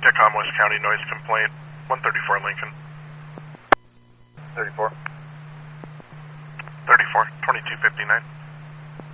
Intercom West County noise complaint, 134 Lincoln. 34. 34, 2259.